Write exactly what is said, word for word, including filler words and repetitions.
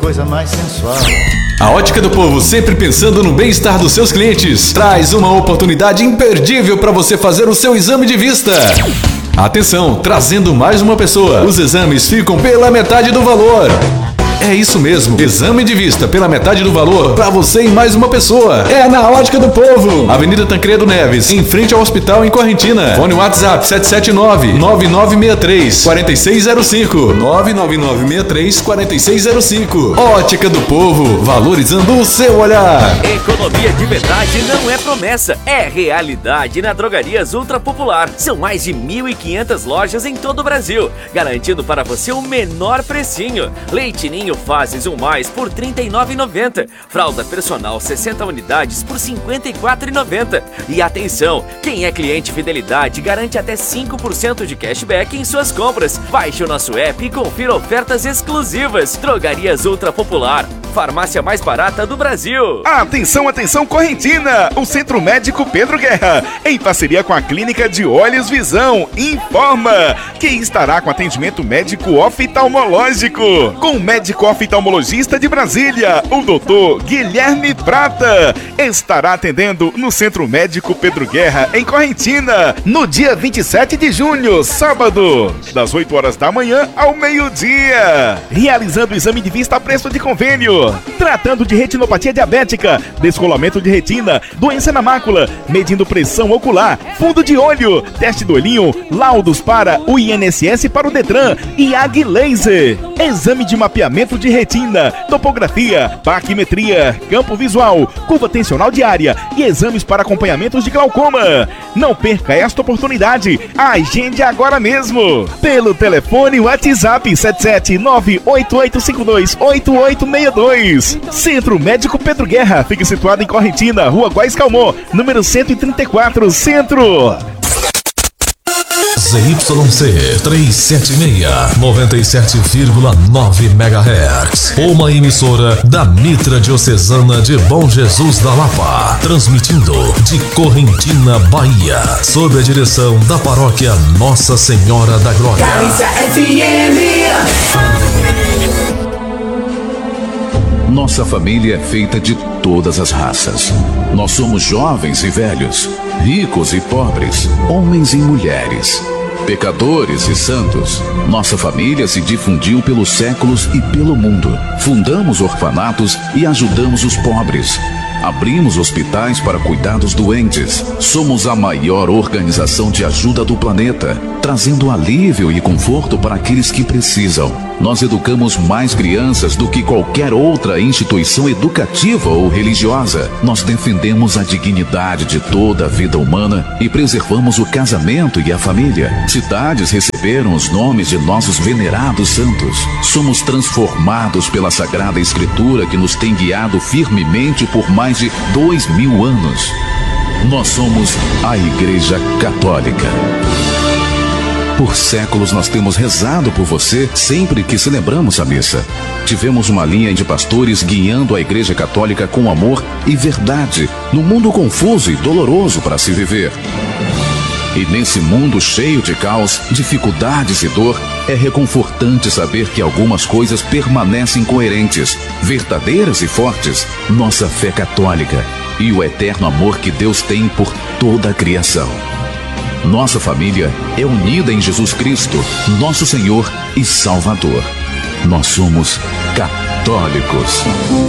coisa mais sensual. A Ótica do Povo, sempre pensando no bem-estar dos seus clientes, traz uma oportunidade imperdível para você fazer o seu exame de vista. Atenção, trazendo mais uma pessoa. Os exames ficam pela metade do valor. É isso mesmo, exame de vista pela metade do valor para você e mais uma pessoa. É na Ótica do Povo, Avenida Tancredo Neves, em frente ao hospital em Correntina. Fone WhatsApp sete sete nove, nove nove seis três, quatro seis zero cinco, nove nove nove seis três, quatro seis zero cinco. Ótica do Povo, valorizando o seu olhar. Economia de verdade não é promessa, é realidade na Drogarias Ultra Popular. São mais de mil e quinhentas lojas em todo o Brasil, garantindo para você o menor precinho. Leite Ninho Fases um mais por trinta e nove reais e noventa centavos. Fralda Personal sessenta unidades por cinquenta e quatro reais e noventa centavos. E atenção, quem é cliente Fidelidade garante até cinco por cento de cashback em suas compras. Baixe o nosso app e confira ofertas exclusivas. Drogarias Ultra Popular, farmácia mais barata do Brasil. Atenção, atenção, Correntina! O Centro Médico Pedro Guerra, em parceria com a Clínica de Olhos Visão, informa que estará com atendimento médico oftalmológico com o médico oftalmologista de Brasília, o doutor Guilherme Prata. Estará atendendo no Centro Médico Pedro Guerra, em Correntina, no dia vinte e sete de junho, sábado, das oito horas da manhã ao meio-dia. Realizando o exame de vista a preço de convênio, tratando de retinopatia diabética, descolamento de retina, doença na mácula, medindo pressão ocular, fundo de olho, teste do olhinho, laudos para o I N S S para o Detran e A G Laser. Exame de mapeamento de retina, topografia, paquimetria, campo visual, curva tensional diária e exames para acompanhamentos de glaucoma. Não perca esta oportunidade. Agende agora mesmo pelo telefone WhatsApp sete sete nove oito oito cinco dois oito oito seis dois. Centro Médico Pedro Guerra, fica situado em Correntina, Rua Góes Calmon, número cento e trinta e quatro, Centro. Z Y C trezentos e setenta e seis, noventa e sete vírgula nove megahertz. Uma emissora da Mitra Diocesana de Bom Jesus da Lapa, transmitindo de Correntina, Bahia, sob a direção da paróquia Nossa Senhora da Glória. Galicia F M. Nossa família é feita de todas as raças. Nós somos jovens e velhos, ricos e pobres, homens e mulheres, pecadores e santos. Nossa família se difundiu pelos séculos e pelo mundo. Fundamos orfanatos e ajudamos os pobres. Abrimos hospitais para cuidar dos doentes. Somos a maior organização de ajuda do planeta, trazendo alívio e conforto para aqueles que precisam. Nós educamos mais crianças do que qualquer outra instituição educativa ou religiosa. Nós defendemos a dignidade de toda a vida humana e preservamos o casamento e a família. Cidades receberam os nomes de nossos venerados santos. Somos transformados pela Sagrada Escritura, que nos tem guiado firmemente por mais de dois mil anos. Nós somos a Igreja Católica. Por séculos nós temos rezado por você sempre que celebramos a missa. Tivemos uma linha de pastores guiando a Igreja Católica com amor e verdade, num mundo confuso e doloroso para se viver. E nesse mundo cheio de caos, dificuldades e dor, é reconfortante saber que algumas coisas permanecem coerentes, verdadeiras e fortes. Nossa fé católica e o eterno amor que Deus tem por toda a criação. Nossa família é unida em Jesus Cristo, nosso Senhor e Salvador. Nós somos católicos.